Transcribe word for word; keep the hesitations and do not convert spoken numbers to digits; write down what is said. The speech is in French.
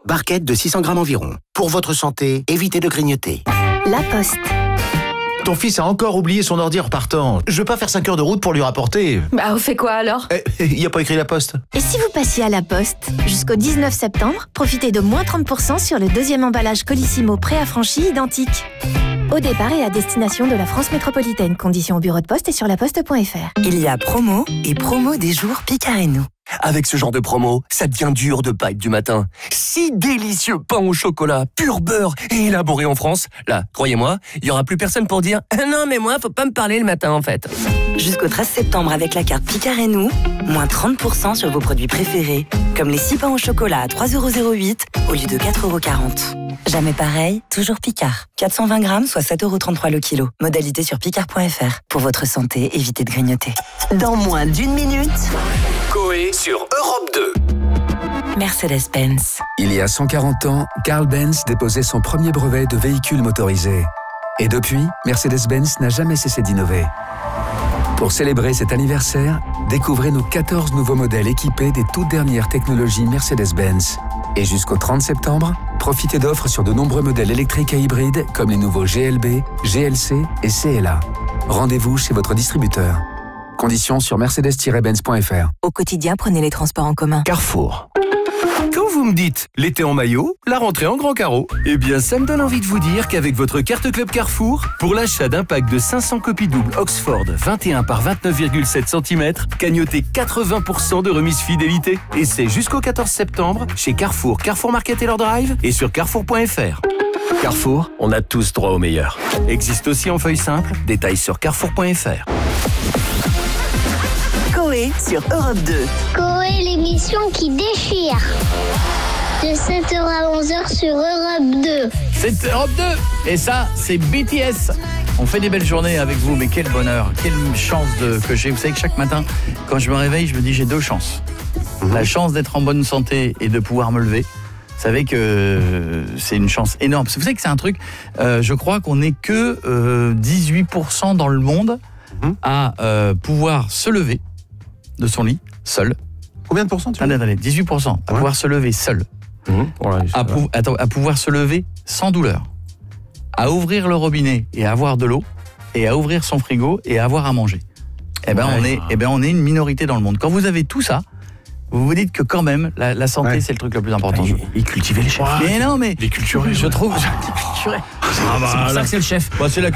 Barquette de six cents grammes environ. Pour votre santé, évitez de grignoter. La Poste. Ton fils a encore oublié son ordi en repartant. Je veux pas faire cinq heures de route pour lui rapporter. Bah, on fait quoi alors ? Eh, il y a pas écrit La Poste. Et si vous passiez à La Poste ? Jusqu'au dix-neuf septembre, profitez de moins trente pour cent sur le deuxième emballage Colissimo pré-affranchi identique. Au départ et à destination de la France métropolitaine. Conditions au bureau de poste et sur laposte point f r. Il y a promo et promo des jours Picard et nous. Avec ce genre de promo, ça devient dur de pas être du matin. Si délicieux pain au chocolat, pur beurre et élaboré en France. Là, croyez-moi, il y aura plus personne pour dire ah « Non, mais moi, faut pas me parler le matin, en fait. » Jusqu'au treize septembre, avec la carte Picard et nous, moins trente pour cent sur vos produits préférés, comme les six pains au chocolat à trois euros zéro huit au lieu de quatre euros quarante. Jamais pareil, toujours Picard. quatre cent vingt grammes, soit sept euros trente-trois le kilo. Modalité sur picard point f r. Pour votre santé, évitez de grignoter. Dans moins d'une minute... Coé sur Europe deux. Mercedes-Benz. Il y a cent quarante ans, Carl Benz déposait son premier brevet de véhicule motorisé. Et depuis, Mercedes-Benz n'a jamais cessé d'innover. Pour célébrer cet anniversaire, découvrez nos quatorze nouveaux modèles équipés des toutes dernières technologies Mercedes-Benz. Et jusqu'au trente septembre, profitez d'offres sur de nombreux modèles électriques et hybrides comme les nouveaux G L B, G L C et C L A. Rendez-vous chez votre distributeur. Conditions sur mercedes tiret benz point f r. Au quotidien, prenez les transports en commun. Carrefour. Quand vous me dites l'été en maillot, la rentrée en grand carreau, eh bien ça me donne envie de vous dire qu'avec votre carte Club Carrefour, pour l'achat d'un pack de cinq cents copies doubles Oxford vingt et un par vingt-neuf virgule sept centimètres, cagnotez quatre-vingts pour cent de remise fidélité. Et c'est jusqu'au quatorze septembre chez Carrefour, Carrefour Market et leur drive et sur carrefour point f r. Carrefour, on a tous droit au meilleur. Existe aussi en feuille simple, détails sur carrefour point f r. Coé sur Europe deux. Coé, l'émission qui déchire. De sept heures à onze heures sur Europe deux. C'est Europe deux. Et ça, c'est B T S. On fait des belles journées avec vous, mais quel bonheur, quelle chance de, que j'ai. Vous savez que chaque matin, quand je me réveille, je me dis j'ai deux chances. Mmh. La chance d'être en bonne santé et de pouvoir me lever. Vous savez que c'est une chance énorme. Parce que vous savez que c'est un truc, euh, je crois qu'on n'est que euh, dix-huit pour cent dans le monde mmh. à euh, pouvoir se lever de son lit, seul. Combien de pourcents tu Attendez, attendez, dix-huit pour cent à ouais. pouvoir se lever seul. Mmh. Voilà, à, pou- attends, à pouvoir se lever sans douleur. À ouvrir le robinet et à avoir de l'eau. Et à ouvrir son frigo et à avoir à manger. Eh ben, ouais. on est, eh ben, on est une minorité dans le monde. Quand vous avez tout ça, vous vous dites que quand même, la, la santé, ouais. c'est le truc le plus important. Ah, il, il cultivait les chefs. Mais non, mais... Les culturés. Je trouve... Ah bah, c'est pour ça que c'est le chef. Bah, c'est la